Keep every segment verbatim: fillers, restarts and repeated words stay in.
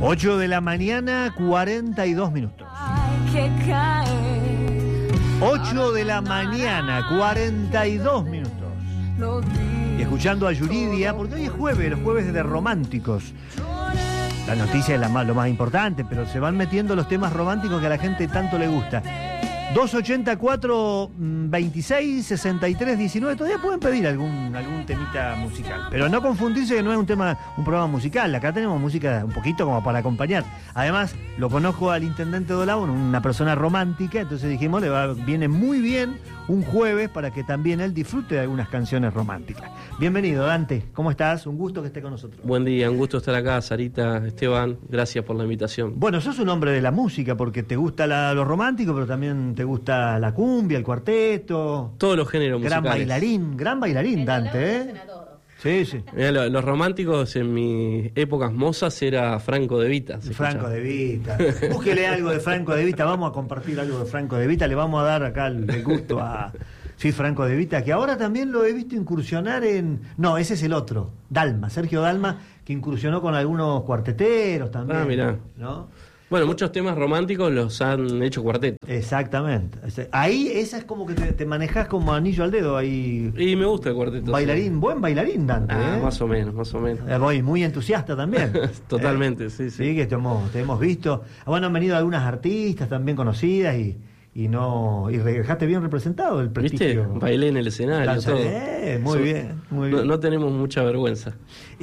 ocho de la mañana, cuarenta y dos minutos. ocho de la mañana, cuarenta y dos minutos. Y escuchando a Yuridia, porque hoy es jueves, los jueves de románticos. La noticia es la más, lo más importante, pero se van metiendo los temas románticos que a la gente tanto le gusta. dos ochenta y cuatro, veintiséis, sesenta y tres, diecinueve. Todavía pueden pedir algún, algún temita musical. Pero no confundirse que no es un tema, un programa musical. Acá tenemos música un poquito como para acompañar. Además, lo conozco al intendente Dolabo, una persona romántica. Entonces dijimos, le va, viene muy bien un jueves para que también él disfrute de algunas canciones románticas. Bienvenido, Dante. ¿Cómo estás? Un gusto que esté con nosotros. Buen día, un gusto estar acá, Sarita, Esteban. Gracias por la invitación. Bueno, sos un hombre de la música porque te gusta la, lo romántico, pero también te gusta la cumbia, el cuarteto. Todos los géneros gran musicales. Gran bailarín, gran bailarín, Dante, ¿eh? Sí, sí. Mirá, lo, los románticos en mis épocas mozas era Franco De Vita. Franco De Vita. Búsquele algo de Franco De Vita, vamos a compartir algo de Franco De Vita, le vamos a dar acá el, el gusto a... Sí, Franco De Vita, que ahora también lo he visto incursionar en... No, ese es el otro, Dalma, Sergio Dalma, que incursionó con algunos cuarteteros también. Ah, mirá. ¿No? Bueno, muchos temas románticos los han hecho cuartetos. Exactamente. Ahí esa es como que te, te manejás como anillo al dedo ahí. Y me gusta el cuarteto. Bailarín, sí. Buen bailarín, Dante. Ah, ¿eh? Más o menos, más o menos. Eh, voy muy entusiasta también. Totalmente, eh, sí, sí. Sí, que te hemos, te hemos visto. Bueno, han venido algunas artistas también conocidas y... Y no y dejaste bien representado el prestigio. ¿Viste? Bailé en el escenario, todo. Eh, muy so, bien, muy bien. No, no tenemos mucha vergüenza.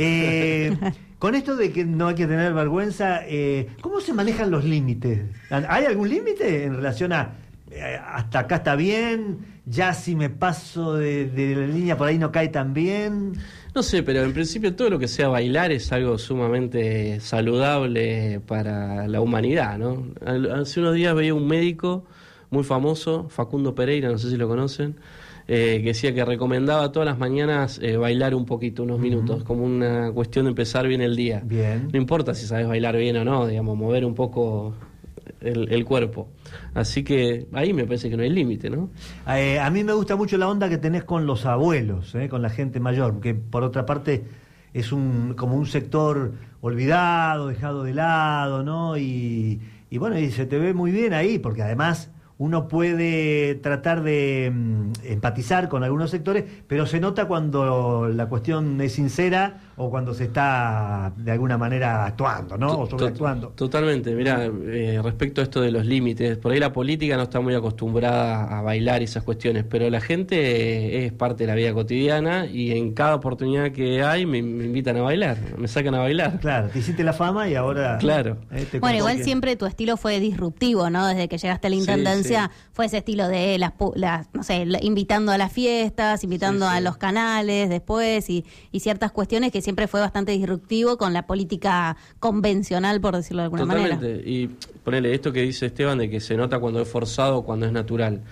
Eh, con esto de que no hay que tener vergüenza, eh, ¿cómo se manejan los límites? ¿Hay algún límite en relación a eh, hasta acá está bien, ya si me paso de, de la línea por ahí no cae tan bien? No sé, pero en principio todo lo que sea bailar es algo sumamente saludable para la humanidad, ¿no? Hace unos días veía un médico muy famoso, Facundo Pereira, no sé si lo conocen, eh, que decía que recomendaba todas las mañanas eh, bailar un poquito, unos minutos, uh-huh. como una cuestión de empezar bien el día. Bien. No importa si sabes bailar bien o no, digamos, mover un poco el, el cuerpo. Así que ahí me parece que no hay límite, ¿no? Eh, a mí me gusta mucho la onda que tenés con los abuelos, eh, con la gente mayor, que por otra parte es un como un sector olvidado, dejado de lado, ¿no? Y, y bueno, y se te ve muy bien ahí, porque además... Uno puede tratar de um, empatizar con algunos sectores, pero se nota cuando la cuestión es sincera o cuando se está de alguna manera actuando, ¿no? O sobreactuando. Totalmente. Mirá, eh, respecto a esto de los límites, por ahí la política no está muy acostumbrada a bailar esas cuestiones, pero la gente es parte de la vida cotidiana y en cada oportunidad que hay me, me invitan a bailar, me sacan a bailar. Claro, te hiciste la fama y ahora... Claro. Eh, bueno, igual que... siempre tu estilo fue disruptivo, ¿no? Desde que llegaste a la intendencia. Sí, sí. Fue ese estilo de las, las no sé, invitando a las fiestas, invitando sí, sí. a los canales después y, y ciertas cuestiones que siempre fue bastante disruptivo con la política convencional, por decirlo de alguna Totalmente. manera. Totalmente, y ponele esto que dice Esteban de que se nota cuando es forzado o cuando es natural.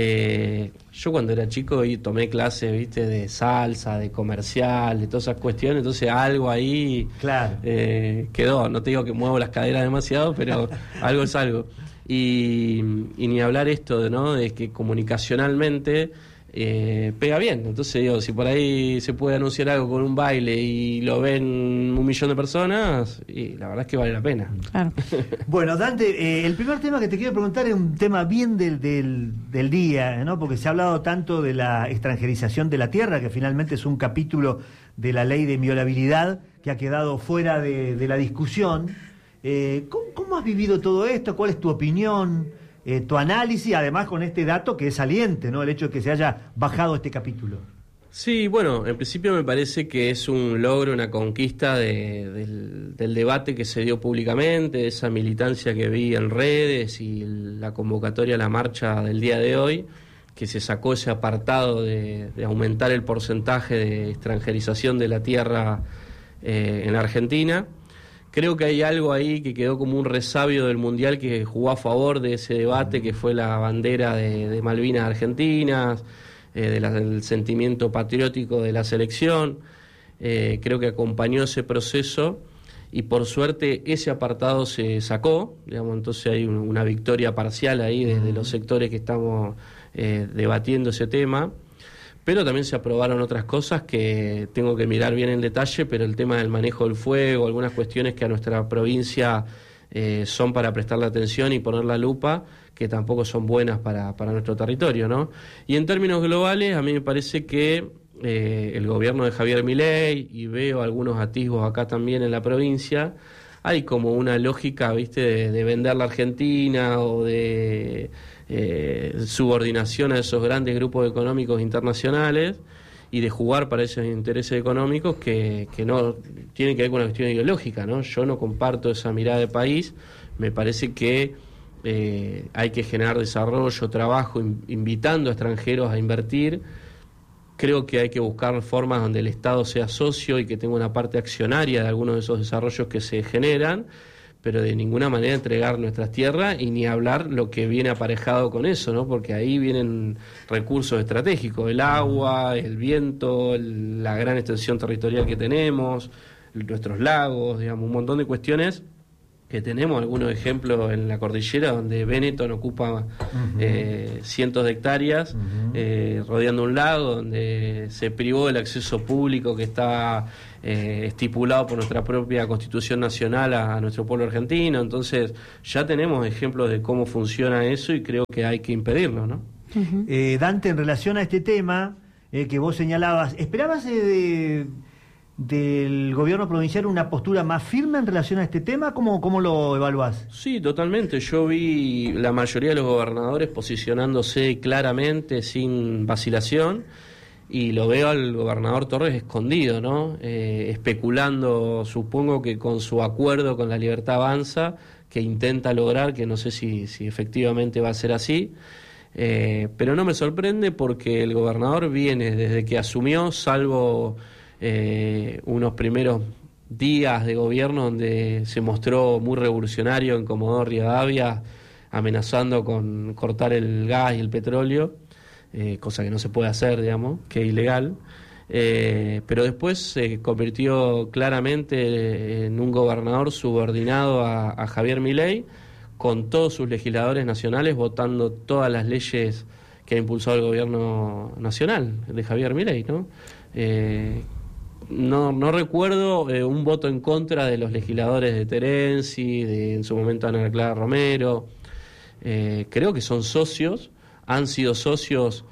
Eh, yo cuando era chico y tomé clases, viste, de salsa, de comercial, de todas esas cuestiones, entonces algo ahí claro. eh, quedó. No te digo que muevo las caderas demasiado, pero algo es algo. Y, y ni hablar esto de, ¿no? de que comunicacionalmente eh, pega bien. Entonces digo, si por ahí se puede anunciar algo con un baile y lo ven un millón de personas, y la verdad es que vale la pena. Claro. Bueno, Dante, eh, el primer tema que te quiero preguntar es un tema bien del, del, del día, ¿no? Porque se ha hablado tanto de la extranjerización de la tierra, que finalmente es un capítulo de la ley de inviolabilidad que ha quedado fuera de, de la discusión. Eh, ¿cómo, ¿Cómo has vivido todo esto? ¿Cuál es tu opinión, eh, tu análisis, además con este dato que es saliente, ¿no? El hecho de que se haya bajado este capítulo. Sí, bueno, en principio me parece que es un logro, una conquista de, del, del debate que se dio públicamente, de esa militancia que vi en redes y la convocatoria a la marcha del día de hoy, que se sacó ese apartado de, de aumentar el porcentaje de extranjerización de la tierra eh, en Argentina. Creo que hay algo ahí que quedó como un resabio del Mundial que jugó a favor de ese debate, que fue la bandera de, de Malvinas Argentinas, eh, de la, del sentimiento patriótico de la selección. Eh, creo que acompañó ese proceso y por suerte ese apartado se sacó, digamos, entonces hay un, una victoria parcial ahí desde los sectores que estamos eh, debatiendo ese tema. pero también se aprobaron otras cosas que tengo que mirar bien en detalle, pero el tema del manejo del fuego, algunas cuestiones que a nuestra provincia eh, son para prestarle atención y poner la lupa, que tampoco son buenas para, para nuestro territorio, ¿no? Y en términos globales, a mí me parece que eh, el gobierno de Javier Milei, y veo algunos atisbos acá también en la provincia, hay como una lógica, ¿viste?, de, de vender la Argentina o de eh, subordinación a esos grandes grupos económicos internacionales y de jugar para esos intereses económicos que, que no tienen que ver con una cuestión ideológica, ¿no? Yo no comparto esa mirada de país. Me parece que eh, hay que generar desarrollo, trabajo, in, invitando a extranjeros a invertir. Creo que hay que buscar formas donde el Estado sea socio y que tenga una parte accionaria de algunos de esos desarrollos que se generan, pero de ninguna manera entregar nuestras tierras y ni hablar lo que viene aparejado con eso, ¿no? Porque ahí vienen recursos estratégicos, el agua, el viento, el, la gran extensión territorial que tenemos, nuestros lagos, digamos, un montón de cuestiones que tenemos, algunos ejemplos en la cordillera donde Benetton ocupa uh-huh. eh, cientos de hectáreas uh-huh. eh, rodeando un lago, donde se privó el acceso público que está eh, estipulado por nuestra propia Constitución Nacional a, a nuestro pueblo argentino. Entonces ya tenemos ejemplos de cómo funciona eso y creo que hay que impedirlo, ¿no? Uh-huh. eh, Dante, en relación a este tema eh, que vos señalabas, ¿esperabas eh, de... del gobierno provincial una postura más firme en relación a este tema? ¿Cómo, cómo lo evaluás? Sí, totalmente. Yo vi la mayoría de los gobernadores posicionándose claramente, sin vacilación, y lo veo al gobernador Torres escondido, ¿no? Eh, especulando, supongo que con su acuerdo con la Libertad Avanza, que intenta lograr, que no sé si, si efectivamente va a ser así, eh, pero no me sorprende porque el gobernador viene desde que asumió, salvo... Eh, unos primeros días de gobierno donde se mostró muy revolucionario en Comodoro Rivadavia, amenazando con cortar el gas y el petróleo, eh, cosa que no se puede hacer, digamos, que es ilegal, eh, pero después se convirtió claramente en un gobernador subordinado a, a Javier Milei, con todos sus legisladores nacionales votando todas las leyes que ha impulsado el gobierno nacional de Javier Milei, ¿no? Eh, No, no recuerdo eh, un voto en contra de los legisladores de Terenzi, de en su momento Ana Clara Romero. Eh, creo que son socios, han sido socios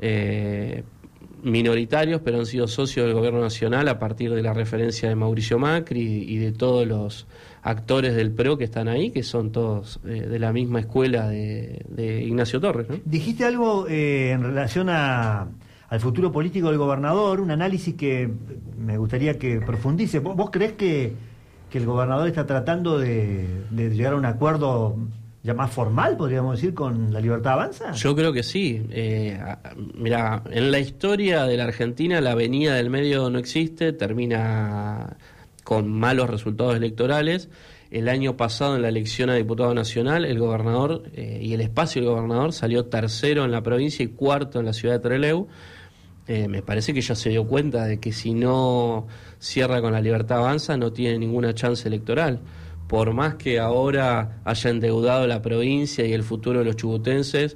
eh, minoritarios, pero han sido socios del gobierno nacional a partir de la referencia de Mauricio Macri y de todos los actores del P R O que están ahí, que son todos eh, de la misma escuela de, de Ignacio Torres, ¿no? Dijiste algo eh, en relación a... al futuro político del gobernador, un análisis que me gustaría que profundice. ¿Vos, vos creés que, que el gobernador está tratando de, de llegar a un acuerdo ya más formal, podríamos decir, con la Libertad Avanza? Yo creo que sí. Eh, mira, en la historia de la Argentina la avenida del medio no existe, termina con malos resultados electorales. El año pasado, en la elección a diputado nacional, el gobernador eh, y el espacio del gobernador salió tercero en la provincia y cuarto en la ciudad de Trelew. Eh, me parece que ya se dio cuenta de que si no cierra con la Libertad Avanza no tiene ninguna chance electoral. Por más que ahora haya endeudado la provincia y el futuro de los chubutenses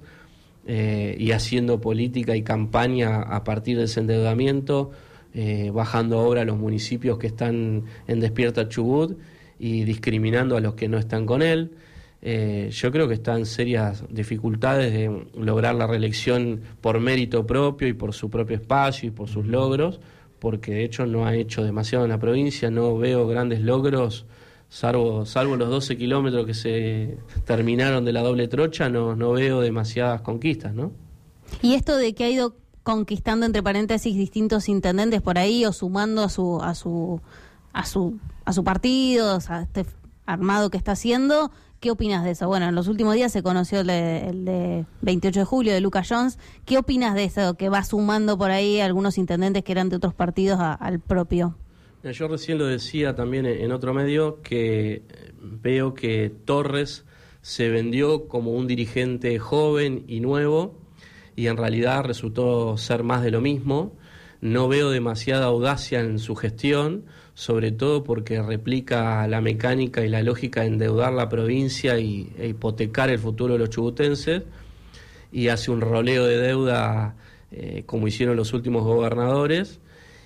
eh, y haciendo política y campaña a partir de ese endeudamiento, eh, bajando obra a los municipios que están en Despierta Chubut y discriminando a los que no están con él. Eh, yo creo que está en serias dificultades de lograr la reelección por mérito propio y por su propio espacio y por sus logros, porque de hecho no ha hecho demasiado en la provincia, no veo grandes logros, salvo, salvo los doce kilómetros que se terminaron de la doble trocha, no, no veo demasiadas conquistas, ¿no? Y esto de que ha ido conquistando, entre paréntesis, distintos intendentes por ahí o sumando a su a su a su a su partido, a este armado que está haciendo, ¿qué opinas de eso? Bueno, en los últimos días se conoció el de, el de veintiocho de julio de Lucas Jones. ¿Qué opinas de eso, que va sumando por ahí algunos intendentes que eran de otros partidos a, al propio? Yo recién lo decía también en otro medio, que veo que Torres se vendió como un dirigente joven y nuevo y en realidad resultó ser más de lo mismo. No veo demasiada audacia en su gestión, sobre todo porque replica la mecánica y la lógica de endeudar la provincia y, e hipotecar el futuro de los chubutenses, y hace un roleo de deuda eh, como hicieron los últimos gobernadores,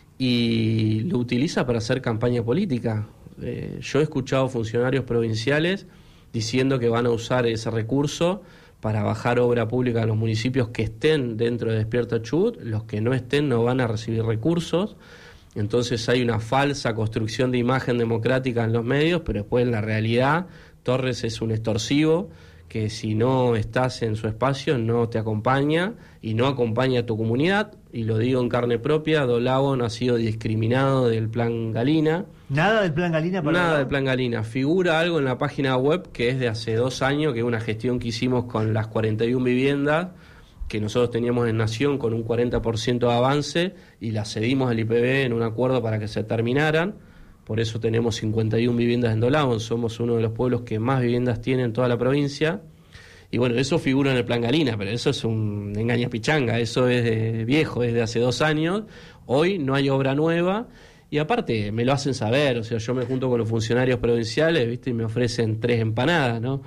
y lo utiliza para hacer campaña política. Eh, yo he escuchado funcionarios provinciales diciendo que van a usar ese recurso para bajar obra pública a los municipios que estén dentro de Despierta Chubut. Los que no estén no van a recibir recursos. Entonces hay una falsa construcción de imagen democrática en los medios, pero después en la realidad Torres es un extorsivo que si no estás en su espacio no te acompaña y no acompaña a tu comunidad, y lo digo en carne propia. Dolabo no ha sido discriminado del Plan Galina. ¿Nada del Plan Galina? Para Nada del Plan Galina. Figura algo en la página web que es de hace dos años, que es una gestión que hicimos con las cuarenta y una viviendas que nosotros teníamos en Nación con un cuarenta por ciento de avance, y las cedimos al I P B en un acuerdo para que se terminaran. Por eso tenemos cincuenta y una viviendas en Dolabo, somos uno de los pueblos que más viviendas tiene en toda la provincia. Y bueno, eso figura en el Plan Galina, pero eso es un engaña pichanga, eso es de viejo, es de hace dos años. Hoy no hay obra nueva, y aparte me lo hacen saber, o sea, yo me junto con los funcionarios provinciales, ¿viste? Y me ofrecen tres empanadas, ¿no?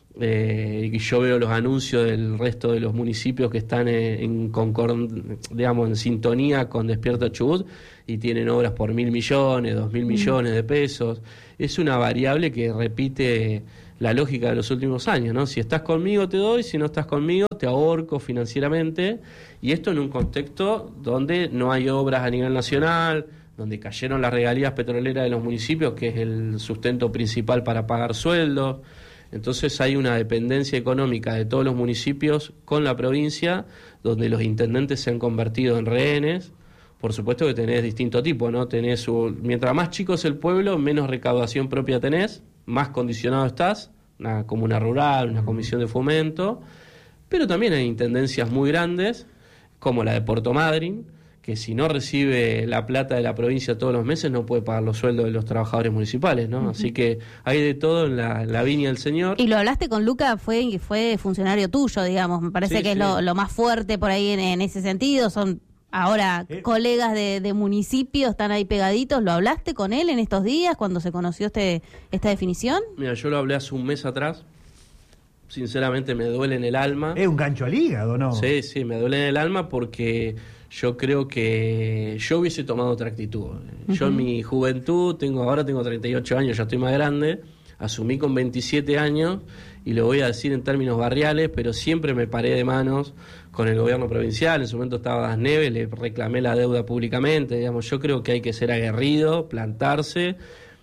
Eh, y yo veo los anuncios del resto de los municipios que están en, en concord, digamos, en sintonía con Despierta Chubut, y tienen obras por mil millones, dos mil millones de pesos. Es una variable que repite la lógica de los últimos años, ¿no? Si estás conmigo te doy, si no estás conmigo te ahorco financieramente, y esto en un contexto donde no hay obras a nivel nacional, donde cayeron las regalías petroleras de los municipios, que es el sustento principal para pagar sueldos. Entonces hay una dependencia económica de todos los municipios con la provincia, donde los intendentes se han convertido en rehenes. Por supuesto que tenés distinto tipo, ¿no? Tenés un, mientras más chico es el pueblo, menos recaudación propia tenés, más condicionado estás, una comuna rural, una comisión de fomento, pero también hay intendencias muy grandes, como la de Puerto Madryn, que si no recibe la plata de la provincia todos los meses no puede pagar los sueldos de los trabajadores municipales, ¿no? Uh-huh. Así que hay de todo en la, la viña del Señor. Y lo hablaste con Luca, fue fue funcionario tuyo, digamos, me parece sí, que sí. es lo, lo más fuerte por ahí en, en ese sentido. Son ahora eh. colegas de, de municipios, están ahí pegaditos. ¿Lo hablaste con él en estos días cuando se conoció este esta definición? Mira, yo lo hablé hace un mes atrás. Sinceramente me duele en el alma. Es un gancho al hígado, ¿no? Sí, sí, me duele en el alma porque yo creo que yo hubiese tomado otra actitud. Uh-huh. Yo en mi juventud, tengo ahora tengo treinta y ocho años, ya estoy más grande, asumí con veintisiete años, y lo voy a decir en términos barriales, pero siempre me paré de manos con el gobierno provincial. En su momento estaba Das Neves, le reclamé la deuda públicamente, digamos. Yo creo que hay que ser aguerrido, plantarse,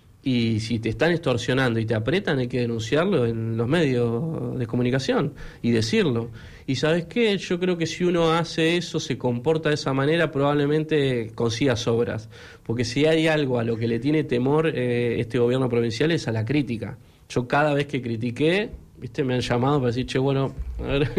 y si te están extorsionando y te apretan, hay que denunciarlo en los medios de comunicación y decirlo. Y ¿sabes qué? Yo creo que si uno hace eso, se comporta de esa manera, probablemente consiga sobras. Porque si hay algo a lo que le tiene temor eh, este gobierno provincial es a la crítica. Yo cada vez que critiqué, ¿viste? Me han llamado para decir, che, bueno, a ver,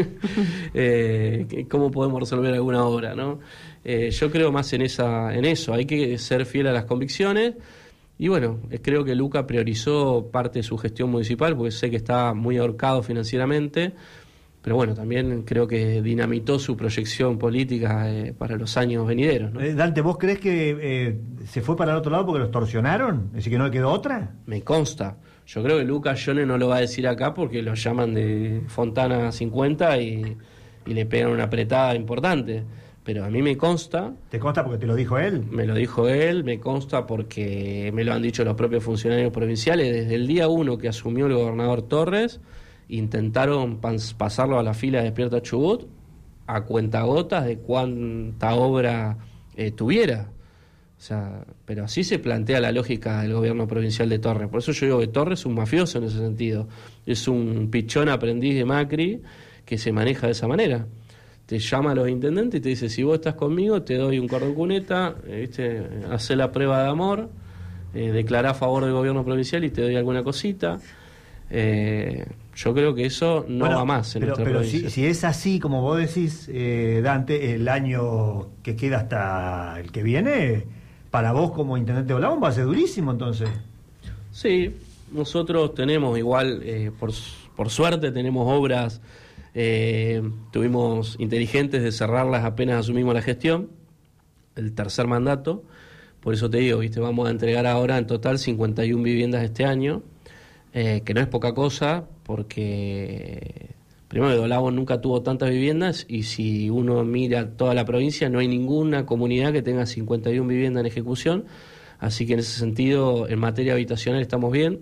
eh, ¿cómo podemos resolver alguna obra, ¿no? Eh, yo creo más en esa, en eso. Hay que ser fiel a las convicciones. Y bueno, creo que Luca priorizó parte de su gestión municipal, porque sé que está muy ahorcado financieramente, pero bueno, también creo que dinamitó su proyección política eh, para los años venideros, ¿no? Eh, Dante, ¿vos crees que eh, se fue para el otro lado porque lo extorsionaron? ¿Es decir, que no le quedó otra? Me consta. Yo creo que Luca Jones no lo va a decir acá porque lo llaman de Fontana cincuenta y, y le pegan una apretada importante. Pero a mí me consta... ¿Te consta porque te lo dijo él? Me lo dijo él, me consta porque me lo han dicho los propios funcionarios provinciales. Desde el día uno que asumió el gobernador Torres, intentaron pas- pasarlo a la fila de Despierta Chubut a cuentagotas de cuánta obra eh, tuviera. O sea, pero así se plantea la lógica del gobierno provincial de Torres. Por eso yo digo que Torres es un mafioso en ese sentido. Es un pichón aprendiz de Macri que se maneja de esa manera. Te llama a los intendentes y te dice, si vos estás conmigo, te doy un cordón cuneta, eh, ¿viste? Hacé la prueba de amor, eh, declará a favor del gobierno provincial y te doy alguna cosita. Eh, yo creo que eso no bueno, va más en pero, nuestra pero provincia. Si, si es así, como vos decís, eh, Dante, el año que queda hasta el que viene, para vos como intendente de Dolabo va a ser durísimo, entonces. Sí, nosotros tenemos igual, eh, por, por suerte, tenemos obras... Eh, tuvimos inteligentes de cerrarlas apenas asumimos la gestión, el tercer mandato. Por eso te digo, viste, vamos a entregar ahora en total cincuenta y una viviendas este año, eh, que no es poca cosa, porque primero, Dolabón nunca tuvo tantas viviendas, y si uno mira toda la provincia, no hay ninguna comunidad que tenga cincuenta y una viviendas en ejecución, así que en ese sentido, en materia habitacional estamos bien.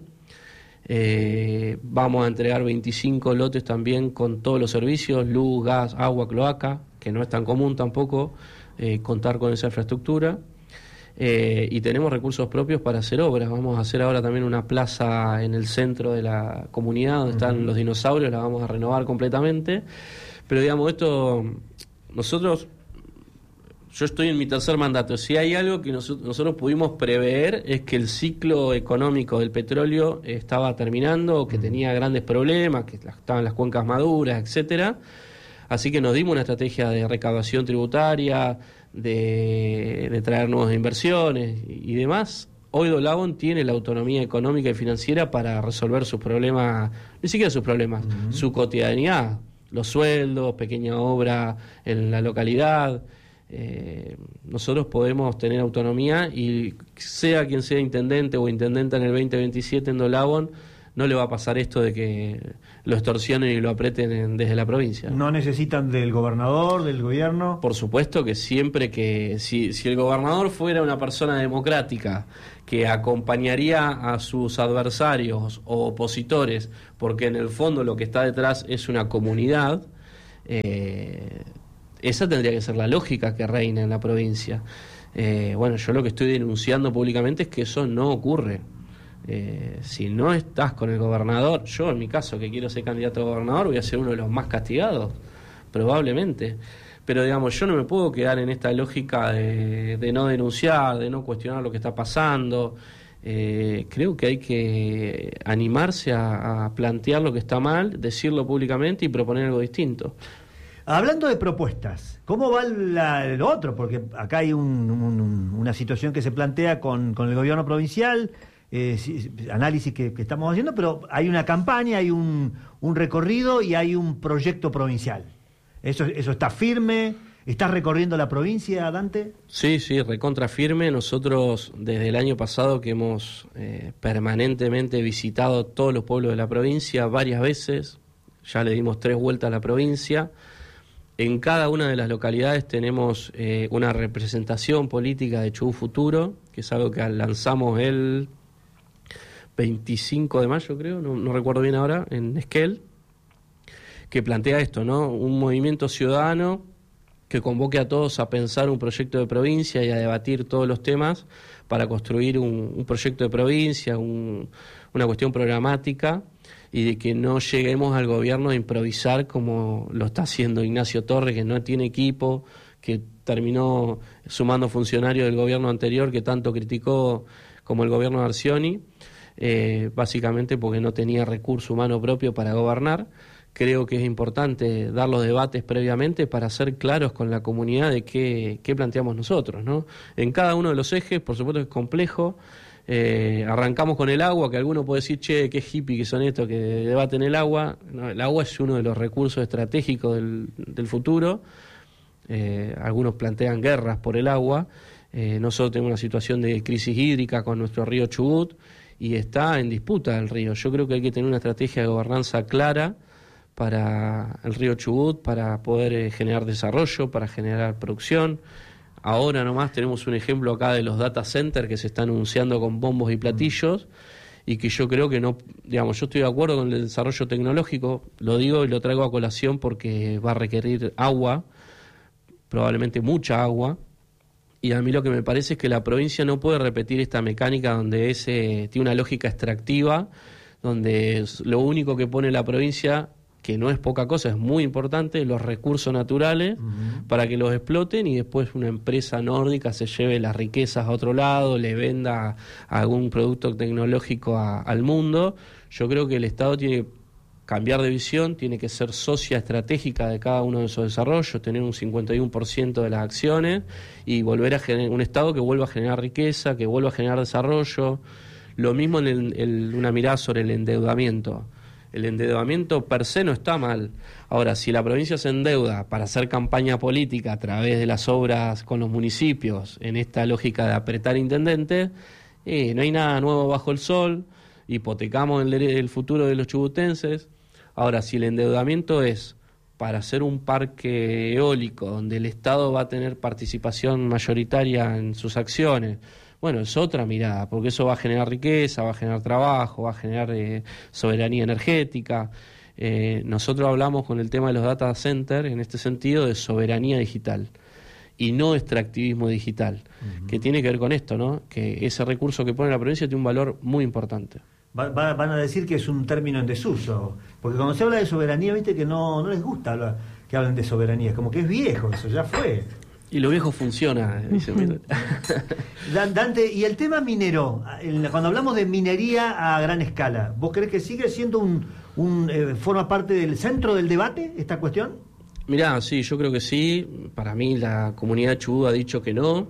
Eh, vamos a entregar veinticinco lotes también con todos los servicios, luz, gas, agua, cloaca, que no es tan común tampoco eh, contar con esa infraestructura. Eh, y tenemos recursos propios para hacer obras. Vamos a hacer ahora también una plaza en el centro de la comunidad donde están uh-huh. los dinosaurios, la vamos a renovar completamente. Pero digamos, esto, nosotros, yo estoy en mi tercer mandato. Si hay algo que nos, nosotros pudimos prever, es que el ciclo económico del petróleo estaba terminando, que uh-huh. tenía grandes problemas, que estaban las cuencas maduras, etcétera. Así que nos dimos una estrategia de recaudación tributaria, de, de traer nuevas inversiones y, y demás. Hoy Dolabón tiene la autonomía económica y financiera para resolver sus problemas, ni siquiera sus problemas, uh-huh. su cotidianidad, los sueldos, pequeña obra en la localidad. Eh, nosotros podemos tener autonomía, y sea quien sea intendente o intendenta en el veinte veintisiete en Dolabón, no le va a pasar esto de que lo extorsionen y lo aprieten en, desde la provincia. ¿No necesitan del gobernador, del gobierno? Por supuesto que siempre que... Si, si el gobernador fuera una persona democrática que acompañaría a sus adversarios o opositores, porque en el fondo lo que está detrás es una comunidad, eh, esa tendría que ser la lógica que reina en la provincia. Eh, bueno, yo lo que estoy denunciando públicamente es que eso no ocurre. Eh, si no estás con el gobernador, yo en mi caso que quiero ser candidato a gobernador, voy a ser uno de los más castigados, probablemente. Pero digamos, yo no me puedo quedar en esta lógica de, de no denunciar, de no cuestionar lo que está pasando. Eh, creo que hay que animarse a, a plantear lo que está mal, decirlo públicamente y proponer algo distinto. Hablando de propuestas, ¿cómo va la, lo otro? Porque acá hay un, un, una situación que se plantea con, con el gobierno provincial. Eh, análisis que, que estamos haciendo, pero hay una campaña, hay un, un recorrido y hay un proyecto provincial. ¿Eso, eso está firme? ¿Estás recorriendo la provincia, Dante? Sí, sí, recontra firme. Nosotros desde el año pasado que hemos eh, permanentemente visitado todos los pueblos de la provincia varias veces, ya le dimos tres vueltas a la provincia. En cada una de las localidades tenemos eh, una representación política de Chubut Futuro, que es algo que lanzamos el veinticinco de mayo, creo, no, no recuerdo bien ahora, en Esquel, que plantea esto, ¿no? Un movimiento ciudadano que convoque a todos a pensar un proyecto de provincia y a debatir todos los temas para construir un, un proyecto de provincia, un, una cuestión programática, y de que no lleguemos al gobierno a improvisar como lo está haciendo Ignacio Torres, que no tiene equipo, que terminó sumando funcionarios del gobierno anterior que tanto criticó como el gobierno de Arcioni. Eh, básicamente porque no tenía recurso humano propio para gobernar. Creo que es importante dar los debates previamente para ser claros con la comunidad de qué, qué planteamos nosotros, ¿no? En cada uno de los ejes, por supuesto, es complejo. Eh, arrancamos con el agua, que alguno puede decir, che, qué hippie que son estos que debaten el agua. No, el agua es uno de los recursos estratégicos del, del futuro. Eh, algunos plantean guerras por el agua. Eh, nosotros tenemos una situación de crisis hídrica con nuestro río Chubut, y está en disputa el río. Yo creo que hay que tener una estrategia de gobernanza clara para el río Chubut, para poder eh, generar desarrollo, para generar producción. Ahora nomás tenemos un ejemplo acá de los data centers que se están anunciando con bombos y platillos, y que yo creo que no, digamos, yo estoy de acuerdo con el desarrollo tecnológico, lo digo y lo traigo a colación porque va a requerir agua, probablemente mucha agua. Y a mí lo que me parece es que la provincia no puede repetir esta mecánica donde ese tiene una lógica extractiva, donde lo único que pone la provincia, que no es poca cosa, es muy importante, los recursos naturales uh-huh. para que los exploten, y después una empresa nórdica se lleve las riquezas a otro lado, le venda algún producto tecnológico a, al mundo. Yo creo que el Estado tiene que cambiar de visión, tiene que ser socia estratégica de cada uno de esos desarrollos, tener un cincuenta y uno por ciento de las acciones y volver a generar un Estado que vuelva a generar riqueza, que vuelva a generar desarrollo. Lo mismo en el, el, una mirada sobre el endeudamiento. El endeudamiento per se no está mal. Ahora, si la provincia se endeuda para hacer campaña política a través de las obras con los municipios, en esta lógica de apretar intendentes, eh, no hay nada nuevo bajo el sol, hipotecamos el, el futuro de los chubutenses. Ahora, si el endeudamiento es para hacer un parque eólico donde el Estado va a tener participación mayoritaria en sus acciones, bueno, es otra mirada, porque eso va a generar riqueza, va a generar trabajo, va a generar eh, soberanía energética. Eh, nosotros hablamos con el tema de los data centers en este sentido de soberanía digital y no extractivismo digital, uh-huh. que tiene que ver con esto, ¿no? Que ese recurso que pone la provincia tiene un valor muy importante. Va, va, van a decir que es un término en desuso, porque cuando se habla de soberanía, viste que no, no les gusta hablar, que hablen de soberanía, como que es viejo, eso ya fue. Y lo viejo funciona, dice Dante, y el tema minero, cuando hablamos de minería a gran escala, ¿vos crees que sigue siendo un, un eh, forma parte del centro del debate esta cuestión? Mirá, sí, yo creo que sí. Para mí la comunidad Chubut ha dicho que no.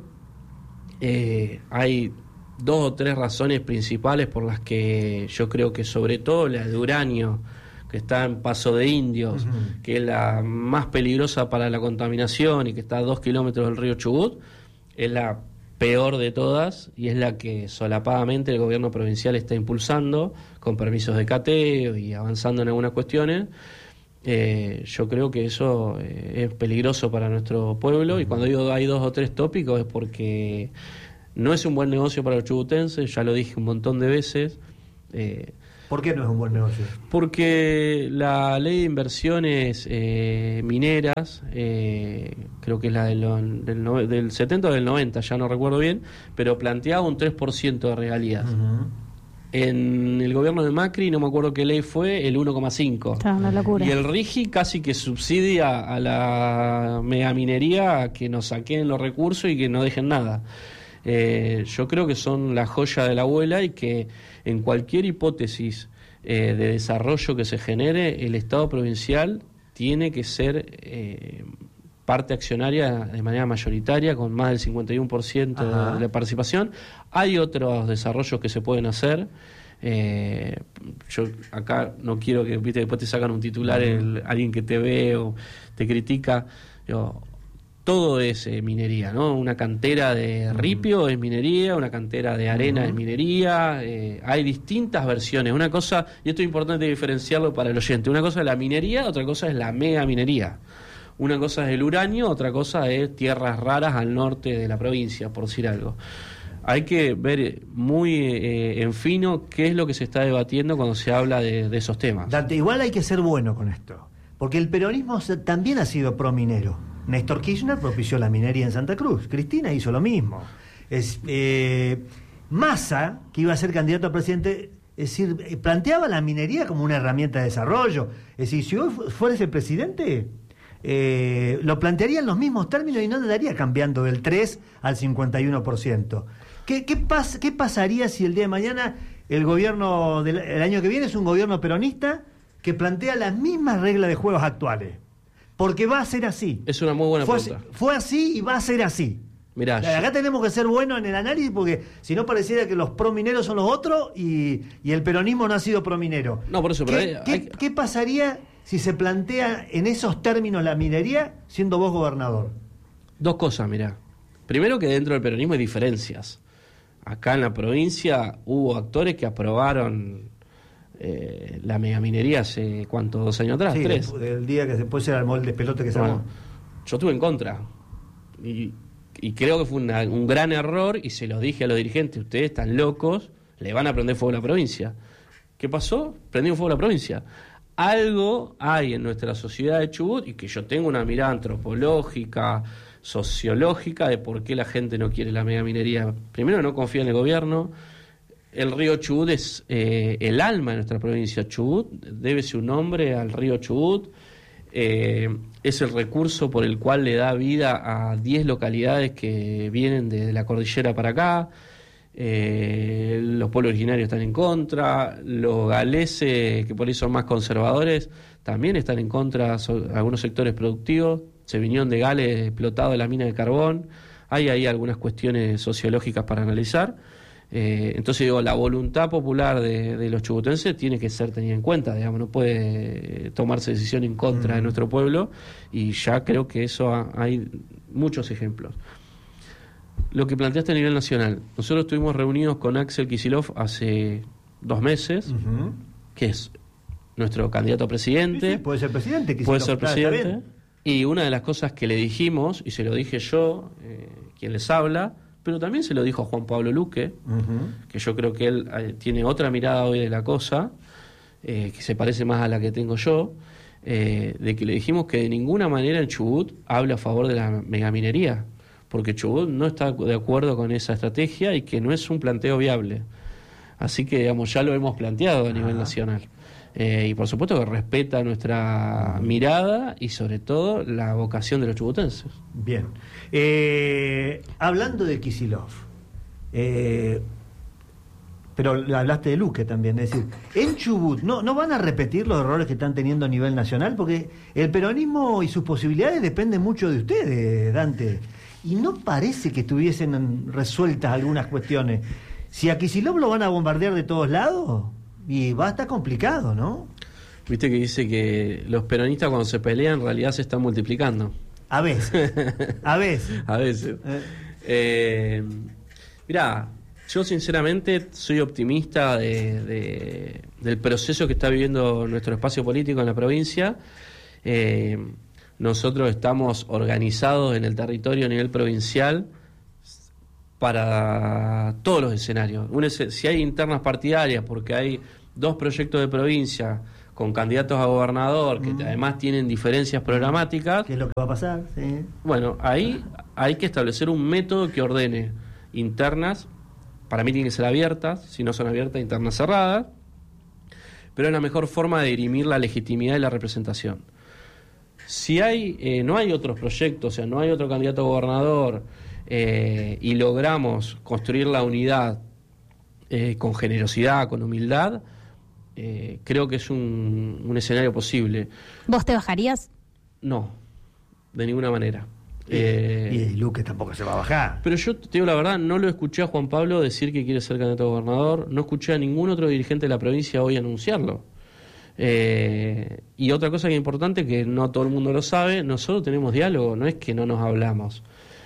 Eh, hay dos o tres razones principales por las que yo creo que sobre todo la de uranio, que está en Paso de Indios, uh-huh. que es la más peligrosa para la contaminación y que está a dos kilómetros del río Chubut, es la peor de todas y es la que solapadamente el gobierno provincial está impulsando con permisos de cateo y avanzando en algunas cuestiones. Eh, yo creo que eso eh, es peligroso para nuestro pueblo, uh-huh. y cuando digo hay dos o tres tópicos es porque no es un buen negocio para los chubutenses, ya lo dije un montón de veces. Eh, ¿Por qué no es un buen negocio? Porque la ley de inversiones eh, mineras, eh, creo que es la del, del, del setenta o del noventa, ya no recuerdo bien, pero planteaba un tres por ciento de regalías. Uh-huh. En el gobierno de Macri, no me acuerdo qué ley fue, el uno coma cinco. Está una locura. Y el RIGI casi que subsidia a la megaminería a que nos saquen los recursos y que no dejen nada. Eh, yo creo que son la joya de la abuela y que en cualquier hipótesis eh, de desarrollo que se genere, el Estado provincial tiene que ser eh, parte accionaria de manera mayoritaria, con más del cincuenta y uno por ciento de, de la participación. Hay otros desarrollos que se pueden hacer. Eh, yo acá no quiero que, viste, después te sacan un titular, el, alguien que te ve o te critica. Yo, todo es eh, minería, ¿no? Una cantera de ripio es minería, una cantera de arena uh-huh. es minería, eh, hay distintas versiones. Una cosa, y esto es importante diferenciarlo para el oyente, una cosa es la minería, otra cosa es la mega minería. Una cosa es el uranio, otra cosa es tierras raras al norte de la provincia, por decir algo. Hay que ver muy eh, en fino qué es lo que se está debatiendo cuando se habla de, de esos temas. Dante, igual hay que ser bueno con esto, porque el peronismo también ha sido pro minero. Néstor Kirchner propició la minería en Santa Cruz. Cristina hizo lo mismo. Es, eh, Massa, que iba a ser candidato a presidente, es decir, planteaba la minería como una herramienta de desarrollo. Es decir, si hoy fuese presidente, eh, lo plantearía en los mismos términos y no andaría cambiando del tres al cincuenta y uno por ciento. ¿Qué, qué, pas, ¿Qué pasaría si el día de mañana el gobierno del el año que viene es un gobierno peronista que plantea las mismas reglas de juegos actuales? Porque va a ser así. Es una muy buena fue pregunta. Así, fue así y va a ser así. Mirá, acá yo... tenemos que ser buenos en el análisis porque si no pareciera que los promineros son los otros y, y el peronismo no ha sido prominero. No, por eso. ¿Qué, pero hay, ¿qué, hay... ¿Qué pasaría si se plantea en esos términos la minería siendo vos gobernador? Dos cosas, mirá. Primero que dentro del peronismo hay diferencias. Acá en la provincia hubo actores que aprobaron... Eh, la megaminería hace, ¿cuánto? ¿Dos años atrás? Sí, ¿Tres? El, el día que después era el molde pelote que se bueno, armó. Yo estuve en contra. Y, y creo que fue una, un gran error y se lo dije a los dirigentes. Ustedes están locos, le van a prender fuego a la provincia. ¿Qué pasó? Prendieron fuego a la provincia. Algo hay en nuestra sociedad de Chubut y que yo tengo una mirada antropológica, sociológica de por qué la gente no quiere la megaminería. Primero, no confía en el gobierno. El río Chubut es eh, el alma de nuestra provincia. Chubut debe su nombre al río Chubut. Eh, es el recurso por el cual le da vida a diez localidades que vienen de la cordillera para acá. Eh, los pueblos originarios están en contra. Los galeses, que por ahí son más conservadores, también están en contra. Son algunos sectores productivos. Se vinieron de Gales explotados de la mina de carbón. Hay ahí algunas cuestiones sociológicas para analizar. Eh, entonces digo, la voluntad popular de, de los chubutenses tiene que ser tenida en cuenta, digamos, no puede tomarse decisión en contra mm. de nuestro pueblo, y ya creo que eso ha, hay muchos ejemplos. Lo que planteaste a nivel nacional, nosotros estuvimos reunidos con Axel Kicillof hace dos meses, uh-huh. que es nuestro candidato a presidente. Sí, sí, puede ser presidente. Puede ser presidente. Y una de las cosas que le dijimos, y se lo dije yo, eh, quien les habla, pero también se lo dijo a Juan Pablo Luque, uh-huh. que yo creo que él eh, tiene otra mirada hoy de la cosa, eh, que se parece más a la que tengo yo, eh, de que le dijimos que de ninguna manera el Chubut habla a favor de la megaminería, porque Chubut no está de acuerdo con esa estrategia y que no es un planteo viable. Así que, digamos, ya lo hemos planteado a nivel uh-huh. nacional. Eh, y por supuesto que respeta nuestra uh-huh. mirada y sobre todo la vocación de los chubutenses. Bien. Eh, hablando de Kicillof, eh, pero hablaste de Luque también, es decir, en Chubut, ¿no, ¿no van a repetir los errores que están teniendo a nivel nacional? Porque el peronismo y sus posibilidades dependen mucho de ustedes, Dante. Y no parece que estuviesen resueltas algunas cuestiones. Si a Kicillof lo van a bombardear de todos lados... Y va a estar complicado, ¿no? Viste que dice que los peronistas cuando se pelean en realidad se están multiplicando. A veces. A veces. a veces. Eh. Eh, mirá, yo sinceramente soy optimista de, de, del proceso que está viviendo nuestro espacio político en la provincia. Eh, nosotros estamos organizados en el territorio a nivel provincial para todos los escenarios. Un, si hay internas partidarias, porque hay dos proyectos de provincia con candidatos a gobernador que mm. además tienen diferencias programáticas. ¿Qué es lo que va a pasar? Sí. Bueno, ahí hay que establecer un método que ordene internas, para mí tienen que ser abiertas, si no son abiertas, internas cerradas, pero es la mejor forma de dirimir la legitimidad y la representación. Si hay, eh, no hay otros proyectos, o sea, no hay otro candidato a gobernador, Eh, y logramos construir la unidad eh, con generosidad, con humildad, eh, creo que es un, un escenario posible. ¿Vos te bajarías? No, de ninguna manera. Y, eh, y Luque tampoco se va a bajar. Pero yo te digo la verdad, no lo escuché a Juan Pablo decir que quiere ser candidato a gobernador, no escuché a ningún otro dirigente de la provincia hoy anunciarlo. Eh, y otra cosa que es importante, que no todo el mundo lo sabe, nosotros tenemos diálogo, no es que no nos hablamos.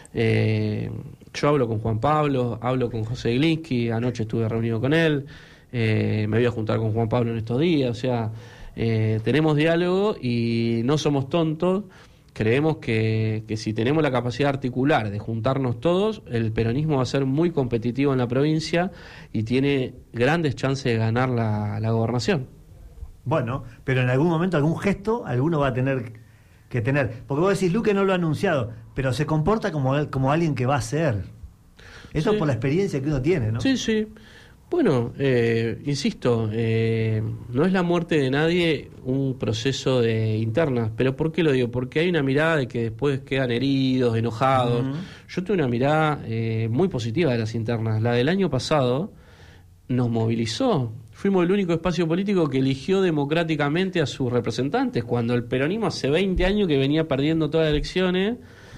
Eh, yo hablo con Juan Pablo, hablo con José Glinsky, anoche estuve reunido con él, eh, me voy a juntar con Juan Pablo en estos días, o sea, eh, tenemos diálogo y no somos tontos, creemos que, que si tenemos la capacidad articular de juntarnos todos, el peronismo va a ser muy competitivo en la provincia y tiene grandes chances de ganar la, la gobernación. Bueno, pero en algún momento algún gesto alguno va a tener que tener, porque vos decís Luque no lo ha anunciado, pero se comporta como, como alguien que va a ser. Eso sí. Por la experiencia que uno tiene, ¿no? Sí, sí. Bueno, eh, insisto, eh, no es la muerte de nadie un proceso de internas, pero ¿por qué lo digo? Porque hay una mirada de que después quedan heridos, enojados. Uh-huh. Yo tengo una mirada eh, muy positiva de las internas. La del año pasado nos movilizó. Fuimos el único espacio político que eligió democráticamente a sus representantes, cuando el peronismo hace veinte años que venía perdiendo todas las elecciones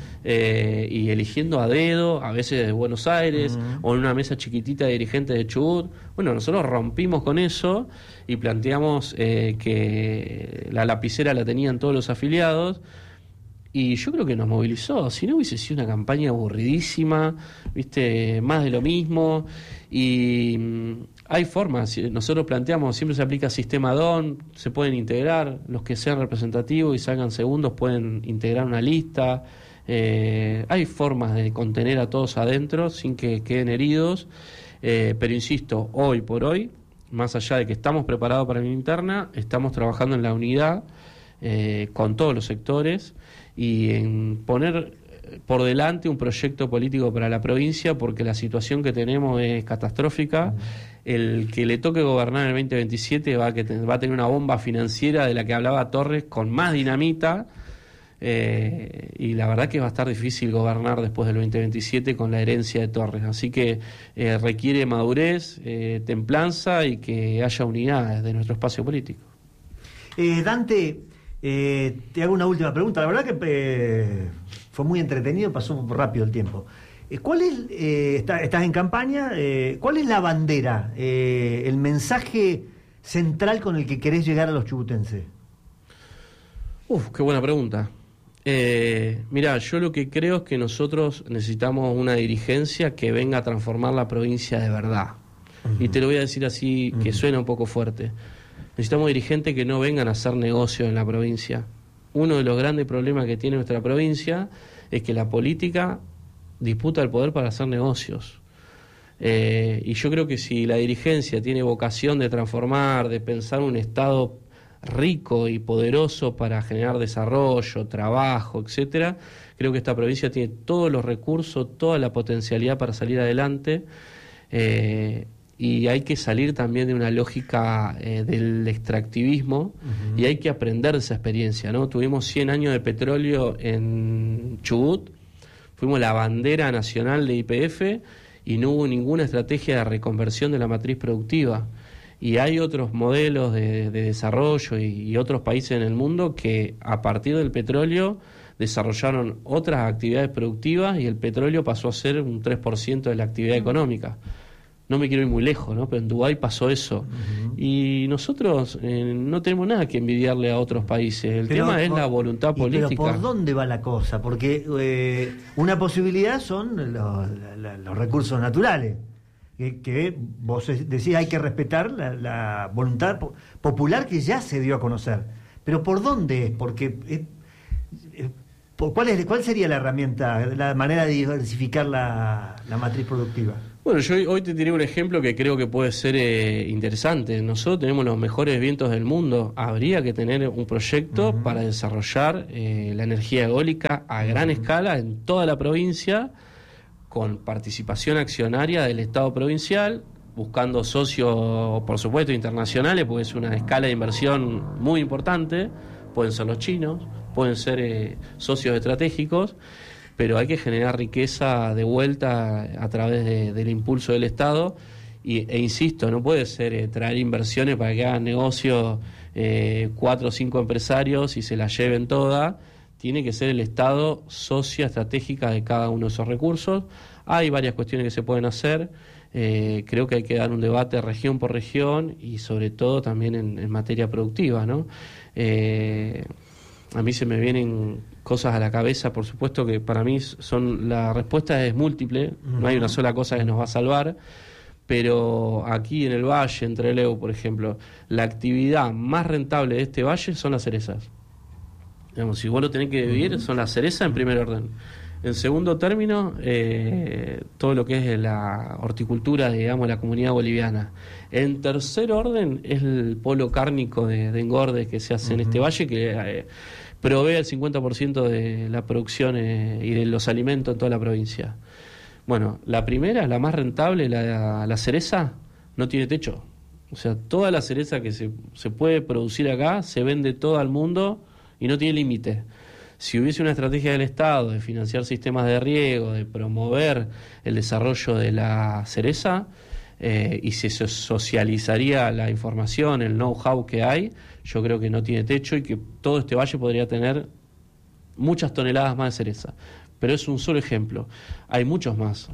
eh, y eligiendo a dedo, a veces de Buenos Aires, uh-huh. o en una mesa chiquitita de dirigentes de Chubut. Bueno, nosotros rompimos con eso y planteamos eh, que la lapicera la tenían todos los afiliados. Y yo creo que nos movilizó. Si no hubiese sido una campaña aburridísima, viste, más de lo mismo. Y mmm, hay formas. Nosotros planteamos, siempre se aplica sistema D O N, se pueden integrar. Los que sean representativos y salgan segundos pueden integrar una lista. Eh, hay formas de contener a todos adentro sin que queden heridos. Eh, pero insisto, hoy por hoy, más allá de que estamos preparados para la interna, estamos trabajando en la unidad eh, con todos los sectores y en poner por delante un proyecto político para la provincia, porque la situación que tenemos es catastrófica. Uh-huh. El que le toque gobernar en el veinte veintisiete va a, que te, va a tener una bomba financiera de la que hablaba Torres con más dinamita, eh, y la verdad que va a estar difícil gobernar después del veinte veintisiete con la herencia de Torres, así que eh, requiere madurez, eh, templanza y que haya unidad de nuestro espacio político. eh, Dante, Eh, te hago una última pregunta. La verdad que eh, fue muy entretenido, pasó rápido el tiempo. Eh, ¿Cuál es, eh, está, estás en campaña, eh, cuál es la bandera, eh, el mensaje central con el que querés llegar a los chubutenses? Uf, qué buena pregunta. Eh, mirá, yo lo que creo es que nosotros necesitamos una dirigencia que venga a transformar la provincia de verdad. Uh-huh. Y te lo voy a decir así, que uh-huh. suena un poco fuerte. Necesitamos dirigentes que no vengan a hacer negocio en la provincia. Uno de los grandes problemas que tiene nuestra provincia es que la política disputa el poder para hacer negocios. Eh, y yo creo que si la dirigencia tiene vocación de transformar, de pensar un Estado rico y poderoso para generar desarrollo, trabajo, etcétera, creo que esta provincia tiene todos los recursos, toda la potencialidad para salir adelante. Eh, y hay que salir también de una lógica eh, del extractivismo, uh-huh. y hay que aprender de esa experiencia, ¿no? Tuvimos cien años de petróleo en Chubut, fuimos la bandera nacional de Y P F y no hubo ninguna estrategia de reconversión de la matriz productiva. Y hay otros modelos de, de desarrollo y, y otros países en el mundo que a partir del petróleo desarrollaron otras actividades productivas y el petróleo pasó a ser un tres por ciento de la actividad económica. No me quiero ir muy lejos, ¿no? Pero en Dubái pasó eso. Uh-huh. Y nosotros eh, no tenemos nada que envidiarle a otros países. El pero tema es por, la voluntad política. Pero ¿por dónde va la cosa? Porque eh, una posibilidad son los, los, los recursos naturales. Que, que vos decís hay que respetar la, la voluntad po- popular que ya se dio a conocer. Pero ¿por dónde es? Porque... Eh, eh, ¿cuál, es, ¿Cuál sería la herramienta, la manera de diversificar la, la matriz productiva? Bueno, yo hoy te tiré un ejemplo que creo que puede ser eh, interesante. Nosotros tenemos los mejores vientos del mundo. Habría que tener un proyecto uh-huh. para desarrollar eh, la energía eólica a uh-huh. gran escala en toda la provincia, con participación accionaria del Estado provincial, buscando socios, por supuesto, internacionales, porque es una escala de inversión muy importante. Pueden ser los chinos, pueden ser eh, socios estratégicos, pero hay que generar riqueza de vuelta a través de, del impulso del Estado. Y, e insisto, no puede ser eh, traer inversiones para que hagan negocios eh, cuatro o cinco empresarios y se las lleven todas. Tiene que ser el Estado socia estratégica de cada uno de esos recursos. Hay varias cuestiones que se pueden hacer. Eh, creo que hay que dar un debate región por región y sobre todo también en, en materia productiva, ¿no? Eh, a mí se me vienen cosas a la cabeza, por supuesto que para mí son la respuesta es múltiple, uh-huh. no hay una sola cosa que nos va a salvar, pero aquí en el valle, en Trelew, por ejemplo, la actividad más rentable de este valle son las cerezas. Digamos, si vos lo tenés que vivir, uh-huh. son las cerezas en primer orden. En segundo término, eh, todo lo que es la horticultura, digamos, la comunidad boliviana. En tercer orden es el polo cárnico de, de engorde que se hace uh-huh. en este valle, que eh, provee el cincuenta por ciento de la producción eh, y de los alimentos en toda la provincia. Bueno, la primera, la más rentable, la, la cereza, no tiene techo. O sea, toda la cereza que se, se puede producir acá se vende todo al mundo y no tiene límite. Si hubiese una estrategia del Estado de financiar sistemas de riego, de promover el desarrollo de la cereza, eh, y se socializaría la información, el know-how que hay, yo creo que no tiene techo y que todo este valle podría tener muchas toneladas más de cereza. Pero es un solo ejemplo. Hay muchos más.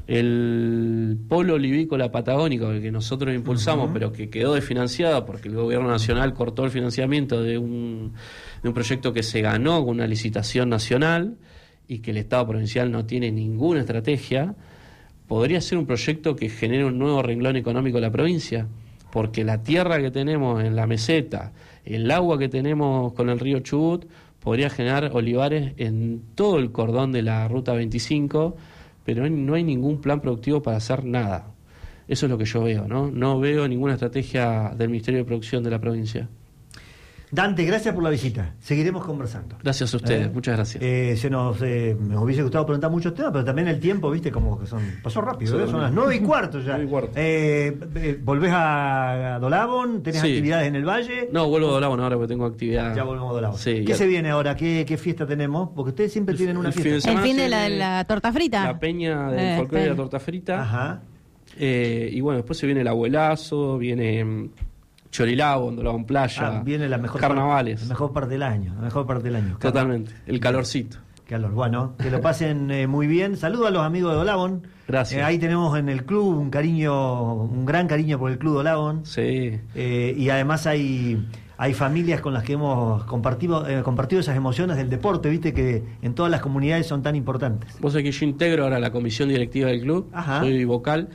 El polo olivícola patagónico, el que nosotros impulsamos, uh-huh. pero que quedó desfinanciado porque el gobierno nacional cortó el financiamiento de un, de un proyecto que se ganó con una licitación nacional y que el Estado provincial no tiene ninguna estrategia, podría ser un proyecto que genere un nuevo renglón económico en la provincia, porque la tierra que tenemos en la meseta, el agua que tenemos con el río Chubut, podría generar olivares en todo el cordón de la Ruta veinticinco, pero no hay ningún plan productivo para hacer nada. Eso es lo que yo veo, ¿no? No veo ninguna estrategia del Ministerio de Producción de la provincia. Dante, gracias por la visita. Seguiremos conversando. Gracias a ustedes, ¿Eh? muchas gracias. Eh, se nos, eh, nos hubiese gustado preguntar muchos temas, pero también el tiempo, viste, como que son pasó rápido, sí, ¿eh? Son las nueve y cuarto ya. nueve y cuarto. Eh, eh, ¿Volvés a, a Dolabón? ¿Tenés sí. actividades en el valle? No, vuelvo a Dolabón ahora porque tengo actividad. Ya volvemos a Dolabón. Sí, ¿Qué ya. se viene ahora? ¿Qué, ¿Qué fiesta tenemos? Porque ustedes siempre el, tienen una fiesta. Fin el fin de la, la torta frita. La peña del eh, folclore de la torta frita. Ajá. Eh, y bueno, después se viene el abuelazo, viene Chorilabo, Dolabón Playa, ah, viene la mejor carnavales. Parte, la mejor parte del año, la mejor parte del año. Totalmente, el calorcito. Calor, bueno, que lo pasen eh, muy bien. Saludos a los amigos de Dolabón. Gracias. Eh, ahí tenemos en el club un cariño, un gran cariño por el club Dolabón. Sí. Eh, y además hay hay familias con las que hemos compartido eh, compartido esas emociones del deporte, viste que en todas las comunidades son tan importantes. Vos sabés que yo integro ahora la comisión directiva del club, Ajá. soy vocal.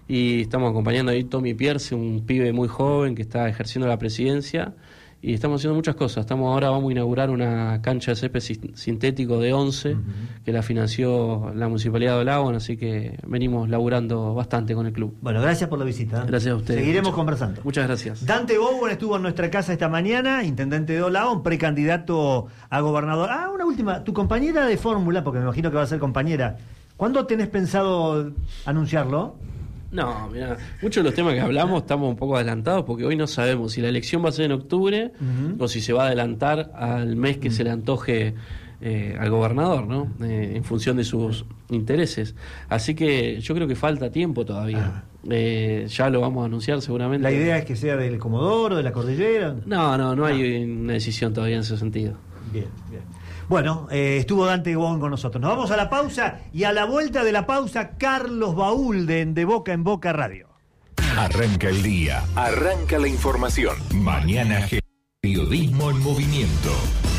y estamos acompañando ahí Tommy Pierce, un pibe muy joven que está ejerciendo la presidencia, y estamos haciendo muchas cosas. Estamos ahora vamos a inaugurar una cancha de césped sintético de once, uh-huh. que la financió la Municipalidad de Olagón, así que venimos laburando bastante con el club. Bueno, gracias por la visita. Gracias a ustedes. Seguiremos muchas, conversando. Muchas gracias. Dante Bowen estuvo en nuestra casa esta mañana, intendente de Olagón, precandidato a gobernador. Ah, una última, tu compañera de fórmula, porque me imagino que va a ser compañera, ¿cuándo tenés pensado anunciarlo? No, mira, muchos de los temas que hablamos estamos un poco adelantados porque hoy no sabemos si la elección va a ser en octubre uh-huh. o si se va a adelantar al mes que uh-huh. se le antoje eh, al gobernador, ¿no? Eh, en función de sus intereses. Así que yo creo que falta tiempo todavía. Uh-huh. Eh, ya lo vamos a anunciar seguramente. ¿La idea es que sea del Comodoro, de la Cordillera? No, no, no hay no. una decisión todavía en ese sentido. Bien, bien. Bueno, eh, estuvo Dante Bowen con nosotros. Nos vamos a la pausa y a la vuelta de la pausa, Carlos Baúlde en De Boca en Boca Radio. Arranca el día, arranca la información. Mañana G. Periodismo en movimiento.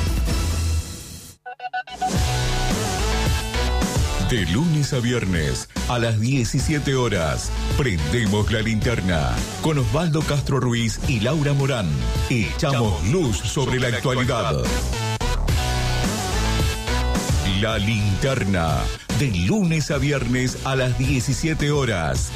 De lunes a viernes a las diecisiete horas, prendemos la linterna con Osvaldo Castro Ruiz y Laura Morán. Echamos luz sobre la actualidad. La Linterna, de lunes a viernes a las diecisiete horas.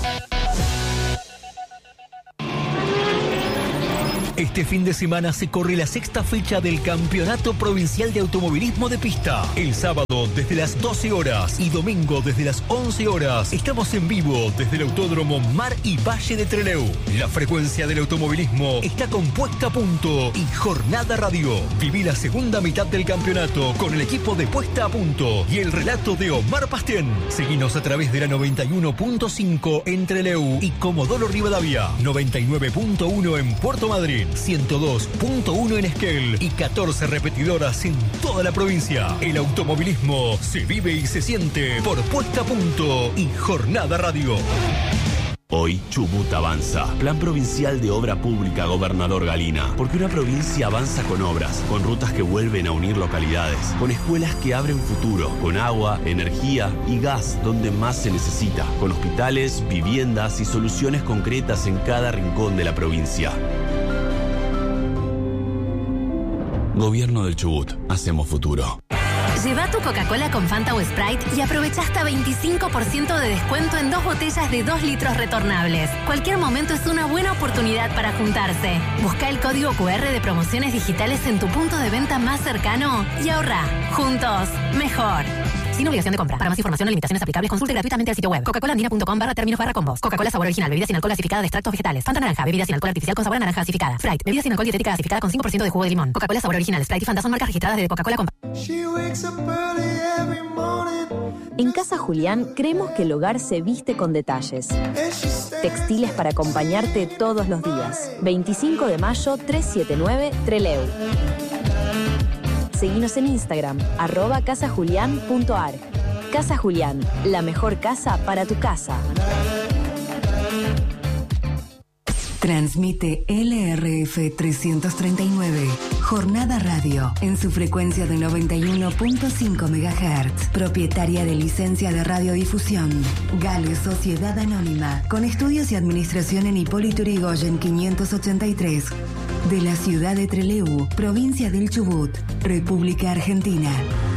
Este fin de semana se corre la sexta fecha del Campeonato Provincial de Automovilismo de Pista. El sábado desde las doce horas y domingo desde las once horas estamos en vivo desde el Autódromo Mar y Valle de Trelew. La frecuencia del automovilismo está con Puesta a Punto y Jornada Radio. Viví la segunda mitad del campeonato con el equipo de Puesta a Punto y el relato de Omar Pastén. Seguinos a través de la noventa y uno punto cinco en Trelew y Comodoro Rivadavia, noventa y nueve punto uno en Puerto Madryn, ciento dos punto uno en Esquel y catorce repetidoras en toda la provincia. El automovilismo se vive y se siente por Puesta a Punto y Jornada Radio. Hoy Chubut avanza. Plan Provincial de Obra Pública Gobernador Galina. Porque una provincia avanza con obras, con rutas que vuelven a unir localidades, con escuelas que abren futuro, con agua, energía y gas donde más se necesita, con hospitales, viviendas y soluciones concretas en cada rincón de la provincia. Gobierno del Chubut. Hacemos futuro. Lleva tu Coca-Cola con Fanta o Sprite y aprovecha hasta veinticinco por ciento de descuento en dos botellas de dos litros retornables. Cualquier momento es una buena oportunidad para juntarse. Busca el código cu erre de promociones digitales en tu punto de venta más cercano y ahorra. Juntos, mejor. Sin obligación de compra. Para más información o limitaciones aplicables, consulte gratuitamente el sitio web coca cola andina punto com barra términos barra combos. Coca-Cola sabor original, bebida sin alcohol gasificada de extractos vegetales. Fanta naranja, bebida sin alcohol artificial con sabor a naranja gasificada. Sprite, bebida sin alcohol dietética gasificada con cinco por ciento de jugo de limón. Coca-Cola sabor original, Sprite y Fanta son marcas registradas de Coca-Cola Compa. En Casa Julián creemos que el hogar se viste con detalles. Textiles para acompañarte todos los días. veinticinco de mayo, trescientos setenta y nueve, Trelew. Seguinos en Instagram, arroba casajulián punto ar. Casa Julián, la mejor casa para tu casa. Transmite L R F trescientos treinta y nueve, Jornada Radio, en su frecuencia de noventa y uno punto cinco megahertz. Propietaria de licencia de radiodifusión. Gale Sociedad Anónima, con estudios y administración en Hipólito Yrigoyen quinientos ochenta y tres. De la ciudad de Trelew, provincia del Chubut, República Argentina.